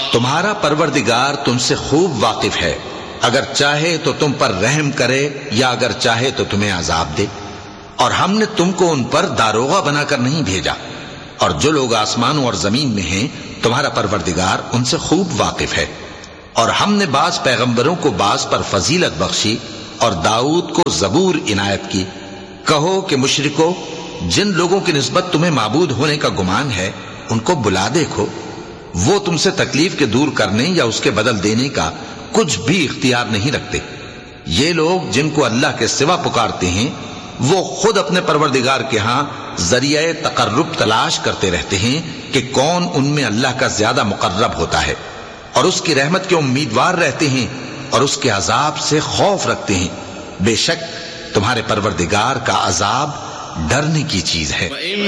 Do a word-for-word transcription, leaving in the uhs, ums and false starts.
तुम्हारा परवरदिगार तुमसे खूब वाकिफ है, अगर चाहे तो तुम पर रहम करे या अगर चाहे तो तुम्हें अजाब दे। और हमने तुमको उन पर दारोगा बनाकर नहीं भेजा, और जो लोग आसमानों और जमीन में हैं तुम्हारा परवरदिगार उनसे खूब वाकिफ है। और हमने बाज पैगंबरों को बाज पर फजीलत बख्शी और दाऊद को जबूर इनायत की। कहो कि मुशरिको, जिन लोगों की निस्बत तुम्हें माबूद होने का गुमान है उनको बुला देखो, वो तुमसे तकलीफ के दूर करने या उसके बदल देने का कुछ भी इख्तियार नहीं रखते। ये लोग जिनको अल्लाह के सिवा पुकारते हैं वो खुद अपने परवरदिगार के यहां जरिया तकर्रुब तलाश करते रहते हैं कि कौन उनमें अल्लाह का ज्यादा मुकर्रब होता है, और उसकी रहमत के उम्मीदवार रहते हैं और उसके अजाब से खौफ रखते हैं। बेशक तुम्हारे परवरदिगार का अजाब डरने की चीज है।